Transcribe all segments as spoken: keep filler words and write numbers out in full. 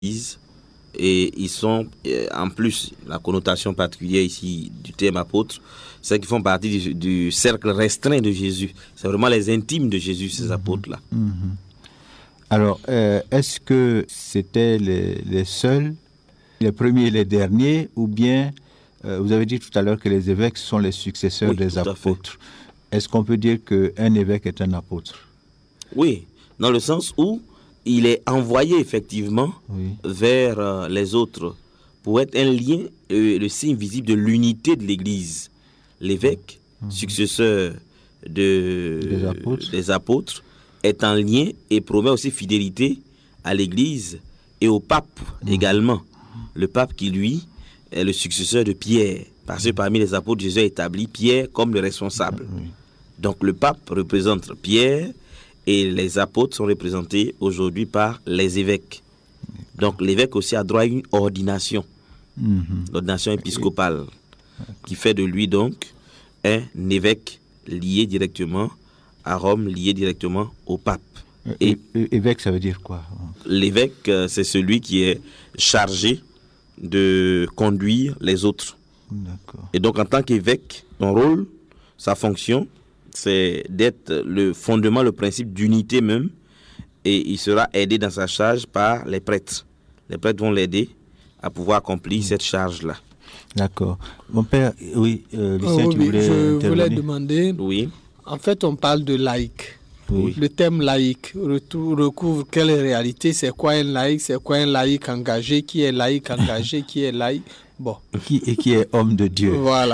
et ils sont, en plus, la connotation particulière ici du terme apôtre, c'est qu'ils font partie du, du cercle restreint de Jésus. C'est vraiment les intimes de Jésus, ces mmh. apôtres-là. Mmh. Alors, euh, est-ce que c'était les, les seuls, les premiers et les derniers, ou bien, euh, vous avez dit tout à l'heure que les évêques sont les successeurs oui, des apôtres. Est-ce qu'on peut dire qu'un évêque est un apôtre? Oui, dans le sens où il est envoyé effectivement oui. vers euh, les autres pour être un lien, euh, le signe visible de l'unité de l'Église. L'évêque, mmh. successeur de, des, apôtres. des apôtres, est en lien et promet aussi fidélité à l'Église et au pape mmh. également. Le pape qui, lui, est le successeur de Pierre. Parce que parmi les apôtres, Jésus a établi Pierre comme le responsable. Mmh. Donc le pape représente Pierre et les apôtres sont représentés aujourd'hui par les évêques. Donc l'évêque aussi a droit à une ordination, mmh. l'ordination épiscopale, qui fait de lui donc un évêque lié directement à Rome, lié directement au pape. Et évêque, ça veut dire quoi? L'évêque, c'est celui qui est chargé de conduire les autres. D'accord. Et donc en tant qu'évêque, son rôle, sa fonction, c'est d'être le fondement, le principe d'unité même, et il sera aidé dans sa charge par les prêtres. Les prêtres vont l'aider à pouvoir accomplir mmh. cette charge-là. D'accord. Mon père, oui, euh, Lucien, oh, tu oui, voulais je voulais demander, oui. en fait on parle de laïc. Oui. Le thème laïc recouvre quelle réalité? C'est quoi un laïc? C'est quoi un laïc engagé? Qui est laïc engagé? Qui est laïc? Bon. Qui, et qui est homme de Dieu? Voilà.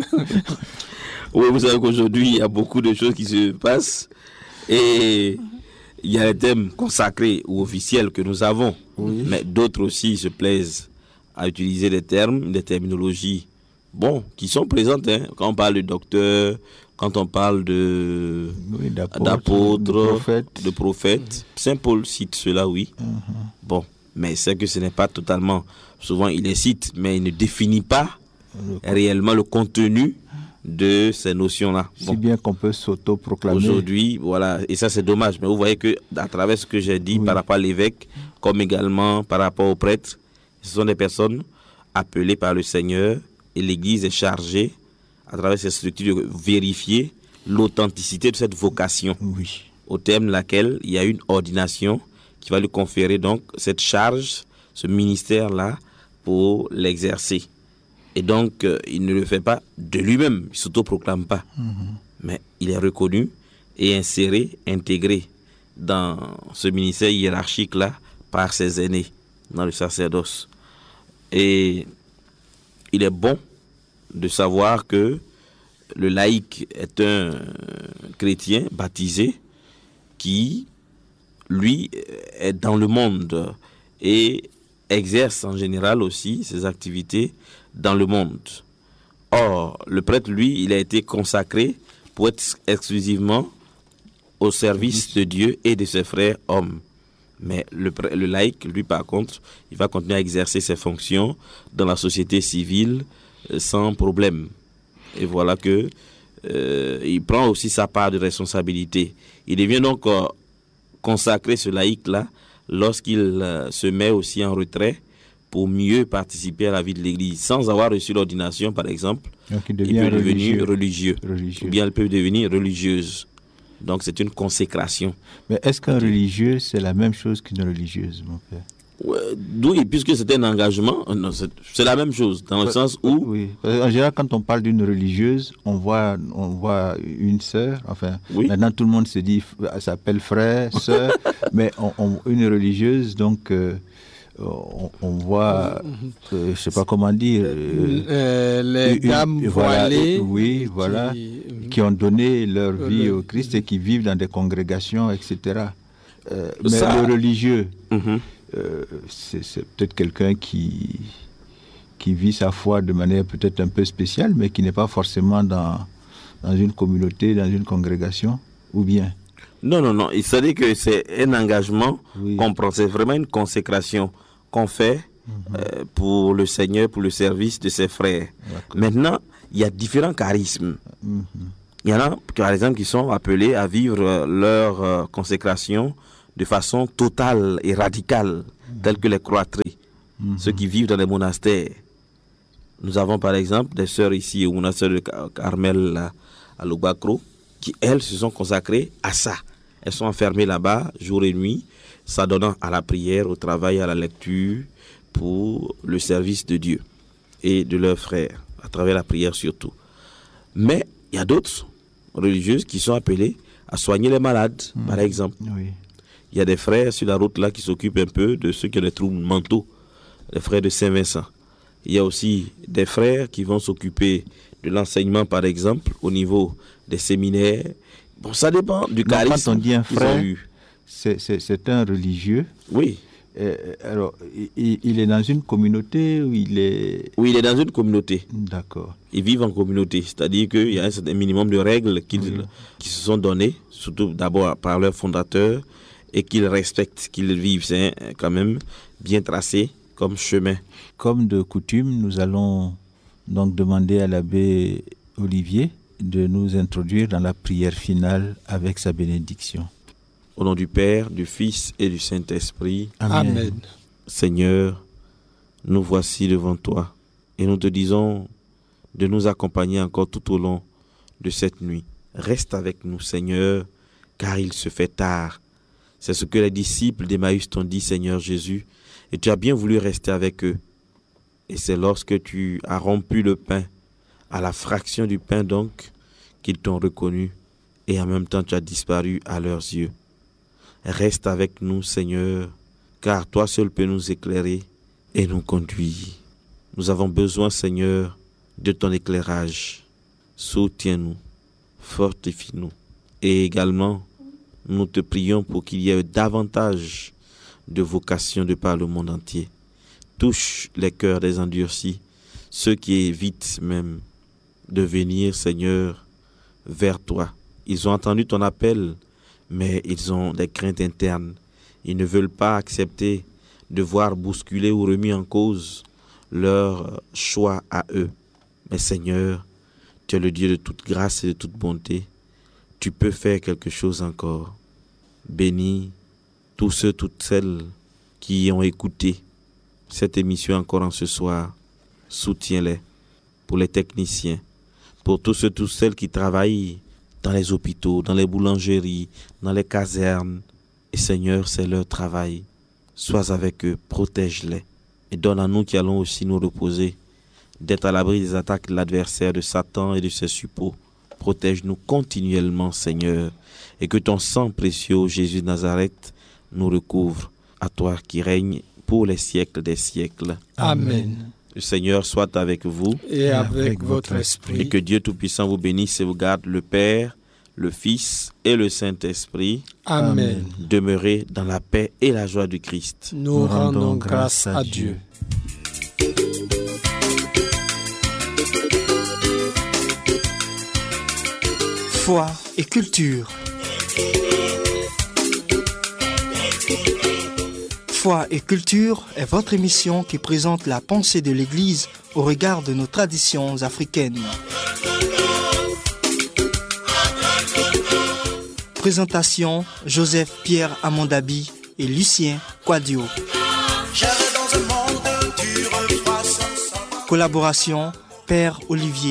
Oui, vous savez qu'aujourd'hui, il y a beaucoup de choses qui se passent et il y a des thèmes consacrés ou officiels que nous avons, oui. mais d'autres aussi se plaisent à utiliser des termes, des terminologies, bon, qui sont présentes, hein, quand on parle de docteur, quand on parle de oui, d'apôtre, de prophète. de prophète. Saint Paul cite cela, oui. Uh-huh. Bon, mais c'est que ce n'est pas totalement, souvent il les cite, mais il ne définit pas le réellement le contenu de ces notions-là. Si bon. bien qu'on peut s'auto-proclamer. Aujourd'hui, voilà, et ça c'est dommage, mais vous voyez que à travers ce que j'ai dit oui. par rapport à l'évêque, comme également par rapport aux prêtres, ce sont des personnes appelées par le Seigneur et l'Église est chargée, à travers ces structures, de vérifier l'authenticité de cette vocation, oui. au terme de laquelle il y a une ordination qui va lui conférer donc cette charge, ce ministère-là, pour l'exercer. Et donc, euh, il ne le fait pas de lui-même, il ne s'autoproclame pas. Mm-hmm. Mais il est reconnu et inséré, intégré dans ce ministère hiérarchique-là par ses aînés, dans le sacerdoce. Et il est bon de savoir que le laïc est un chrétien baptisé qui, lui, est dans le monde et exerce en général aussi ses activités dans le monde. Or, le prêtre, lui, il a été consacré pour être exclusivement au service de Dieu et de ses frères hommes. Mais le, le laïc, lui, par contre, il va continuer à exercer ses fonctions dans la société civile euh, sans problème. Et voilà que euh, il prend aussi sa part de responsabilité. Il devient donc euh, consacré, ce laïc-là, lorsqu'il euh, se met aussi en retrait pour mieux participer à la vie de l'Église. Sans avoir reçu l'ordination, par exemple, donc il, il peut religieux. devenir religieux, religieux. Ou bien elle peut devenir religieuse. Donc c'est une consécration. Mais est-ce qu'un religieux, c'est la même chose qu'une religieuse, mon père? Ouais, oui, puisque c'est un engagement, non, c'est, c'est la même chose, dans le ouais, sens où... Oui, en général, quand on parle d'une religieuse, on voit, on voit une sœur, enfin, oui. Maintenant tout le monde se dit, elle s'appelle frère, sœur, mais on, on, une religieuse, donc... Euh, On, on voit, euh, je ne sais pas comment dire, euh, euh, les une, dames voilà, voilées, oui, qui, voilà, qui ont donné leur vie le, au Christ et qui vivent dans des congrégations, et cetera. Euh, mais ça, le religieux, mm-hmm. euh, c'est, c'est peut-être quelqu'un qui, qui vit sa foi de manière peut-être un peu spéciale, mais qui n'est pas forcément dans, dans une communauté, dans une congrégation, ou bien? Non, non, non. Il s'agit que c'est un engagement oui. qu'on prend. C'est vraiment une consécration qu'on fait mm-hmm. euh, pour le Seigneur, pour le service de ses frères. D'accord. Maintenant, il y a différents charismes. Mm-hmm. Il y en a, par exemple, qui sont appelés à vivre leur euh, consécration de façon totale et radicale, tels que les cloîtrés, mmh. ceux qui vivent dans les monastères. Nous avons par exemple des sœurs ici au monastère de Carmel à, à Lubakro, qui elles se sont consacrées à ça. Elles sont enfermées là-bas jour et nuit, s'adonnant à la prière, au travail, à la lecture, pour le service de Dieu et de leurs frères, à travers la prière surtout. Mais il y a d'autres religieuses qui sont appelées à soigner les malades, mmh. par exemple. Oui. Il y a des frères sur la route là qui s'occupent un peu de ceux qui ont des troubles mentaux, les frères de Saint-Vincent. Il y a aussi des frères qui vont s'occuper de l'enseignement, par exemple, au niveau des séminaires. Bon, ça dépend du charisme. Quand on dit un frère, eu. C'est, c'est, c'est un religieux. Oui. Euh, alors, il, il est dans une communauté ou il est... Oui, il est dans une communauté. D'accord. Ils vivent en communauté, c'est-à-dire qu'il y a un certain minimum de règles qu'ils, oui. qui se sont données, surtout d'abord par leur fondateur, et qu'ils respectent, qu'ils vivent. C'est quand même bien tracé comme chemin. Comme de coutume, nous allons donc demander à l'abbé Olivier de nous introduire dans la prière finale avec sa bénédiction. Au nom du Père, du Fils et du Saint-Esprit. Amen. Amen. Seigneur, nous voici devant toi et nous te disons de nous accompagner encore tout au long de cette nuit. Reste avec nous, Seigneur, car il se fait tard. C'est ce que les disciples d'Emmaüs t'ont dit, Seigneur Jésus, et tu as bien voulu rester avec eux. Et c'est lorsque tu as rompu le pain, à la fraction du pain donc, qu'ils t'ont reconnu, et en même temps tu as disparu à leurs yeux. Reste avec nous, Seigneur, car toi seul peux nous éclairer et nous conduire. Nous avons besoin, Seigneur, de ton éclairage. Soutiens-nous, fortifie-nous. Et également, nous te prions pour qu'il y ait davantage de vocations de par le monde entier. Touche les cœurs des endurcis, ceux qui évitent même de venir, Seigneur, vers toi. Ils ont entendu ton appel, mais ils ont des craintes internes. Ils ne veulent pas accepter de voir bousculer ou remis en cause leur choix à eux. Mais Seigneur, tu es le Dieu de toute grâce et de toute bonté. Tu peux faire quelque chose encore. Bénis tous ceux, toutes celles qui ont écouté cette émission encore en ce soir. Soutiens-les pour les techniciens, pour tous ceux, toutes celles qui travaillent dans les hôpitaux, dans les boulangeries, dans les casernes. Et Seigneur, c'est leur travail. Sois avec eux, protège-les. Et donne à nous qui allons aussi nous reposer, d'être à l'abri des attaques de l'adversaire, de Satan et de ses suppôts. Protège-nous continuellement, Seigneur, et que ton sang précieux, Jésus de Nazareth, nous recouvre. À toi qui règnes pour les siècles des siècles. Amen. Le Seigneur soit avec vous. Et avec votre esprit. Et que Dieu Tout-Puissant vous bénisse et vous garde, le Père, le Fils et le Saint-Esprit. Amen. Demeurez dans la paix et la joie du Christ. Nous, Nous rendons grâce à Dieu. Foi et culture. Foi et culture est votre émission qui présente la pensée de l'Église au regard de nos traditions africaines. Présentation Joseph Pierre Amondabi et Lucien Quadio. Collaboration Père Olivier